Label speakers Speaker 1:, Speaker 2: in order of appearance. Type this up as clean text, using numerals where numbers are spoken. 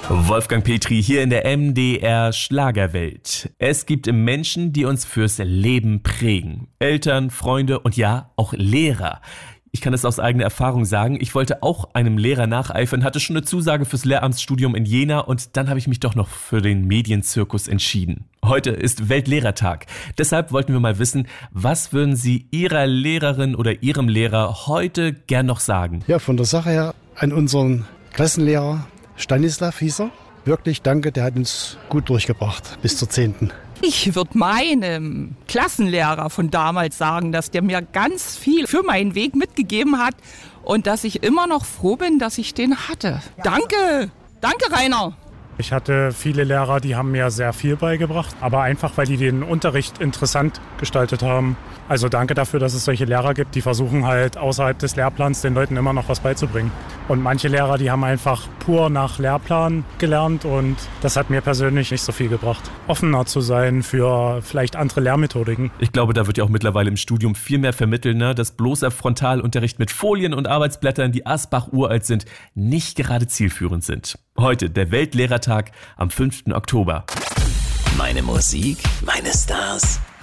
Speaker 1: Wolfgang Petri hier in der MDR Schlagerwelt. Es gibt Menschen, die uns fürs Leben prägen. Eltern, Freunde und ja, auch Lehrer. Ich kann es aus eigener Erfahrung sagen, ich wollte auch einem Lehrer nacheifern, hatte schon eine Zusage fürs Lehramtsstudium in Jena und dann habe ich mich doch noch für den Medienzirkus entschieden. Heute ist Weltlehrertag. Deshalb wollten wir mal wissen, was würden Sie Ihrer Lehrerin oder Ihrem Lehrer heute gern noch sagen?
Speaker 2: Ja, von der Sache her an unseren Klassenlehrer Stanislav hieß er. Wirklich danke, der hat uns gut durchgebracht bis zur 10.
Speaker 3: Ich würde meinem Klassenlehrer von damals sagen, dass der mir ganz viel für meinen Weg mitgegeben hat und dass ich immer noch froh bin, dass ich den hatte. Danke! Danke, Rainer!
Speaker 4: Ich hatte viele Lehrer, die haben mir sehr viel beigebracht, aber einfach, weil die den Unterricht interessant gestaltet haben. Also danke dafür, dass es solche Lehrer gibt, die versuchen halt außerhalb des Lehrplans den Leuten immer noch was beizubringen. Und manche Lehrer, die haben einfach pur nach Lehrplan gelernt und das hat mir persönlich nicht so viel gebracht. Offener zu sein für vielleicht andere Lehrmethodiken.
Speaker 1: Ich glaube, da wird ja auch mittlerweile im Studium viel mehr vermittelt, ne? Dass bloßer Frontalunterricht mit Folien und Arbeitsblättern, die Asbach uralt sind, nicht gerade zielführend sind. Heute der Weltlehrertag am 5. Oktober.
Speaker 5: Meine Musik, meine Stars,